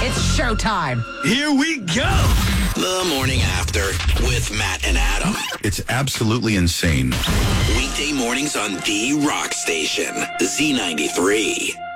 It's showtime. Here we go. The Morning After with Matt and Adam. It's absolutely insane. Weekday mornings on The Rock Station, Z93.